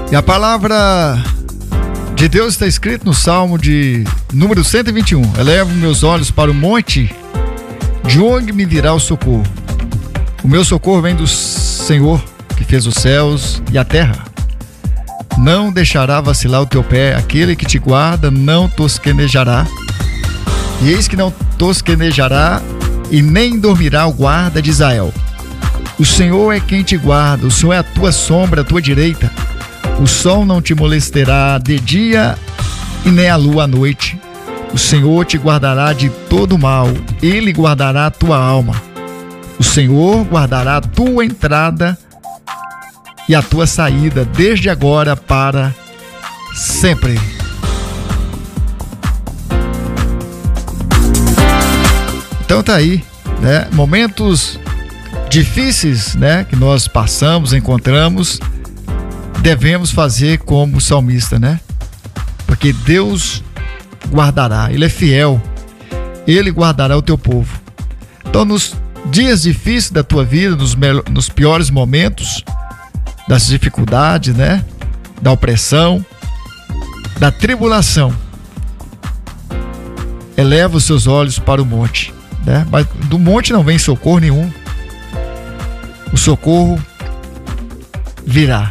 E a palavra de Deus está escrito no Salmo de número 121. Elevo meus olhos para o monte, de onde me virá o socorro? O meu socorro vem do Senhor, que fez os céus e a terra. Não deixará vacilar o teu pé, aquele que te guarda não tosquenejará. E eis que não tosquenejará e nem dormirá o guarda de Israel. O Senhor é quem te guarda, o Senhor é a tua sombra, a tua direita. O sol não te molestará de dia e nem a lua à noite. O Senhor te guardará de todo mal, Ele guardará a tua alma. O Senhor guardará a tua entrada e a tua saída, desde agora para sempre. Então tá aí, né? Momentos difíceis, né? Que nós passamos, encontramos, devemos fazer como o salmista, né? Porque Deus guardará, Ele é fiel, Ele guardará o teu povo. Então nos dias difíceis da tua vida, nos piores momentos, das dificuldades, né? Da opressão, da tribulação, eleva os seus olhos para o monte, né? Mas do monte não vem socorro nenhum. O socorro virá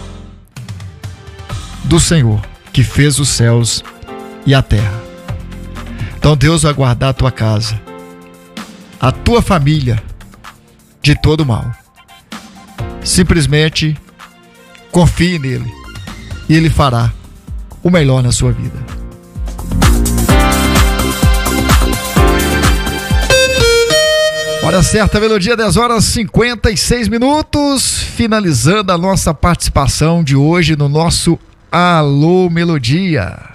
do Senhor, que fez os céus e a terra. Então Deus vai guardar a tua casa, a tua família, de todo mal. Simplesmente confie nele e ele fará o melhor na sua vida. Hora certa, melodia, 10h56, finalizando a nossa participação de hoje no nosso Alô Melodia.